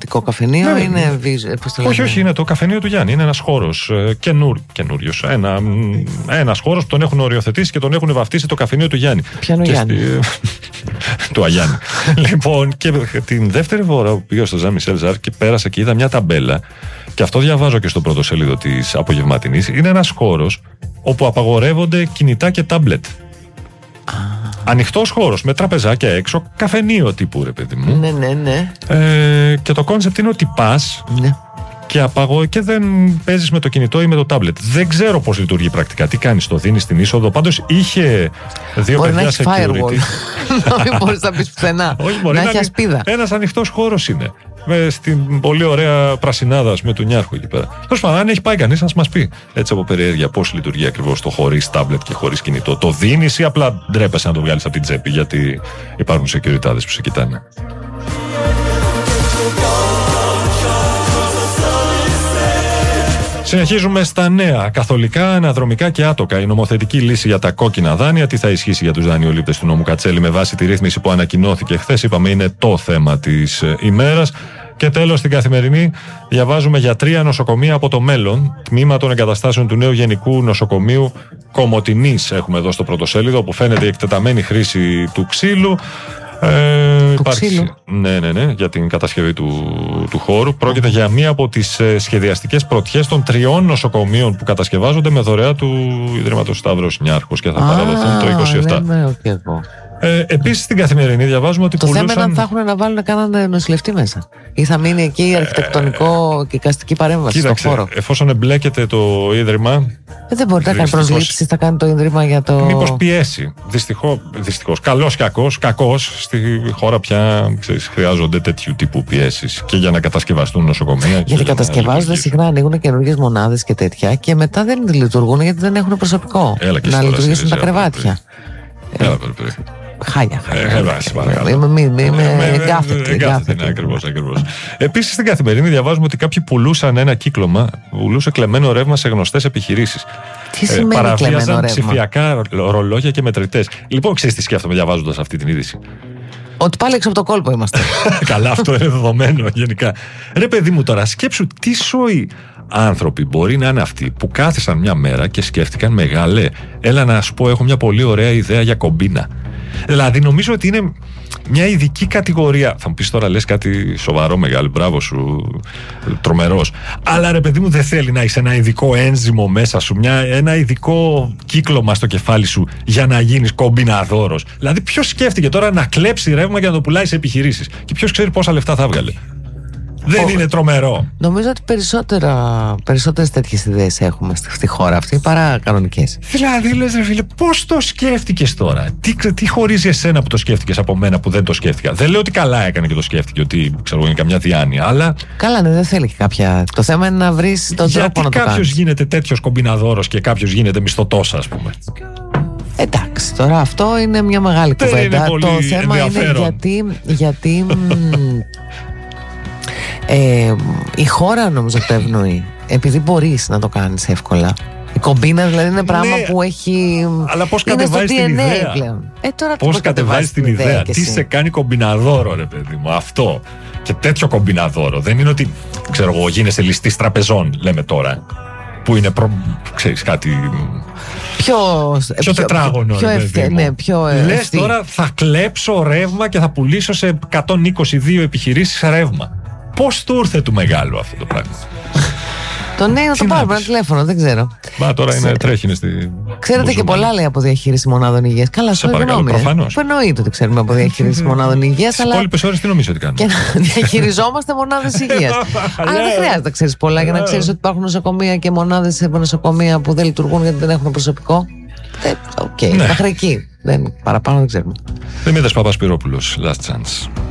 πραγματικό καφενείο, είναι. Όχι, είναι το καφενείο του Γιάννη. Είναι ένας χώρος καινούριος. Ένας χώρος που τον έχουν οριοθετήσει και τον έχουν βαφτίσει το καφενείο του Γιάννη. Ποιο είναι ο Γιάννη? Του Αγιάννη. Λοιπόν, και την δεύτερη φορά που πήγα στο Ζαν Μισελ Ζάρ και πέρασα και είδα μια ταμπέλα, και αυτό διαβάζω και στο πρώτο σελίδο της απογευματινής. Είναι ένας χώρος όπου απαγορεύονται κινητά και τάμπλετ. Ανοιχτός χώρος με τραπεζάκια έξω, καφενείο τύπου, ρε παιδί μου. Ναι. Και το κόνσεπτ είναι ότι πας και δεν παίζεις με το κινητό ή με το τάμπλετ. Δεν ξέρω πώς λειτουργεί πρακτικά. Τι κάνεις, το δίνεις στην είσοδο? Πάντως είχε δύο παιδιά security. Να μην μπορείς να πεις πουθενά. Να έχει ασπίδα. Ένας ανοιχτός χώρος είναι. Στην πολύ ωραία πρασινάδα με του Νιάρχου εκεί πέρα. Τέλος πάντων, αν έχει πάει κανείς, να μας πει έτσι από περιέργεια πώς λειτουργεί ακριβώς το χωρίς τάμπλετ και χωρίς κινητό. Το δίνεις ή απλά ντρέπεσαι να το βγάλεις από την τσέπη, γιατί υπάρχουν σεκιουριτάδες που σε κοιτάνε. Συνεχίζουμε στα νέα. Καθολικά, αναδρομικά και άτοκα. Η νομοθετική λύση για τα κόκκινα δάνεια. Τι θα ισχύσει για τους δανειολήπτες του νόμου Κατσέλη με βάση τη ρύθμιση που ανακοινώθηκε χθες. Είπαμε, είναι το θέμα της ημέρας. Και τέλος, στην Καθημερινή διαβάζουμε για 3 νοσοκομεία από το μέλλον. Τμήμα των εγκαταστάσεων του νέου Γενικού Νοσοκομείου Κομοτηνής. Έχουμε εδώ στο πρωτοσέλιδο, όπου φαίνεται η εκτεταμένη χρήση του ξύλου. Υπάρχει, ναι, για την κατασκευή του χώρου. Πρόκειται για μία από τις σχεδιαστικές πρωτιές των 3 νοσοκομείων που κατασκευάζονται με δωρεά του Ιδρύματος Σταύρος Νιάρχος και θα παραδοθούν το 27. Επίσης στην Καθημερινή διαβάζουμε ότι το θέμα είναι αν θα έχουν να βάλουν κανέναν νοσηλευτή μέσα ή θα μείνει εκεί αρχιτεκτονικό και εικαστική παρέμβαση στον χώρο. Εφόσον εμπλέκεται το Ίδρυμα, δεν μπορεί να κάνει προσλήψεις, θα κάνει το Ίδρυμα για το. Μήπως πιέσει. Δυστυχώς. Κακός στη χώρα πια χρειάζονται τέτοιου τύπου πιέσεις και για να κατασκευαστούν νοσοκομεία. Γιατί κατασκευάζονται συχνά, ανοίγουν καινούργιες μονάδες και τέτοια και μετά δεν λειτουργούν γιατί δεν έχουν προσωπικό να λειτουργήσουν τα κρεβάτια. Χάλια. Είμαι εγκάθετη. Ακριβώς. Επίσης στην Καθημερινή διαβάζουμε ότι κάποιοι πουλούσαν ένα κύκλωμα, πουλούσε κλεμμένο ρεύμα σε γνωστές επιχειρήσεις. Τι σημαίνει κλεμμένο ρεύμα? Παραβίαζαν ψηφιακά ρολόγια και μετρητές. Λοιπόν, ξέρεις τι σκέφτομαι διαβάζοντας αυτή την είδηση? Ότι πάλι έξω από το κόλπο είμαστε. Καλά, αυτό είναι δεδομένο γενικά. Ρε παιδί μου, τώρα σκέψου τι σοϊ άνθρωποι μπορεί να είναι αυτοί που κάθισαν μια μέρα και σκέφτηκαν, μεγάλε, έλα να σου πω, έχω μια πολύ ωραία ιδέα για κομπίνα. Δηλαδή νομίζω ότι είναι μια ειδική κατηγορία. Θα μου πεις τώρα, λες κάτι σοβαρό, μεγάλο, μπράβο σου, τρομερός. Αλλά ρε παιδί μου, δεν θέλει να έχεις ένα ειδικό ένζυμο μέσα σου, ένα ειδικό κύκλωμα στο κεφάλι σου για να γίνεις κομπιναδόρος. Δηλαδή ποιος σκέφτηκε τώρα να κλέψει ρεύμα για να το πουλάει σε επιχειρήσεις? Και ποιος ξέρει πόσα λεφτά θα έβγαλε? Δεν είναι τρομερό? Νομίζω ότι περισσότερες τέτοιες ιδέες έχουμε στη χώρα αυτή παρά κανονικές. Δηλαδή, λες ρε φίλε, πώς το σκέφτηκες τώρα? Τι χωρίζει εσένα που το σκέφτηκες από μένα που δεν το σκέφτηκα? Δεν λέω ότι καλά έκανε και το σκέφτηκε, ότι ξέρω είναι καμιά διάνοια, αλλά. Καλά, ναι, δεν θέλει και κάποια. Το θέμα είναι να βρεις τον τρόπο να το κάνεις. Γιατί κάποιος γίνεται τέτοιος κομπιναδόρος και κάποιος γίνεται μισθωτός, ας πούμε? Εντάξει, τώρα αυτό είναι μια μεγάλη κουβέντα. Το θέμα είναι γιατί η χώρα νομίζω το ευνοεί, επειδή μπορείς να το κάνεις εύκολα. Η κομπίνα δηλαδή είναι πράγμα που έχει. Αλλά πώς κατεβάζεις την ιδέα πλέον. Πώς κατεβάζεις την ιδέα? Τι σε κάνει κομπιναδόρο, ρε παιδί μου, αυτό? Και τέτοιο κομπιναδόρο δεν είναι ότι, ξέρω εγώ, γίνεσαι ληστής τραπεζών, λέμε τώρα, που είναι ξέρεις κάτι πιο τετράγωνο. Λες τώρα θα κλέψω ρεύμα και θα πουλήσω σε 122 επιχειρήσεις ρεύμα. Πώς του ήρθε του μεγάλου αυτό το πράγμα? Το νέο να το πάρουμε ένα τηλέφωνο, δεν ξέρω. Μα τώρα τρέχει στη. Ξέρετε και πολλά λέει από διαχείριση μονάδων υγείας. Καλά, συγγνώμη. Προφανώς. Εννοείται ότι ξέρουμε από διαχείριση μονάδων υγείας. Στις υπόλοιπες ώρες τι νομίζω ότι κάνουμε? Και να διαχειριζόμαστε μονάδες υγείας. Αλλά δεν χρειάζεται να ξέρεις πολλά για να ξέρεις ότι υπάρχουν νοσοκομεία και μονάδες σε νοσοκομεία που δεν λειτουργούν γιατί δεν έχουν προσωπικό. Οκ, μέχρι εκεί. Παραπάνω δεν ξέρουμε. Δημήτρης Παπασπυρόπουλος, Last Chance.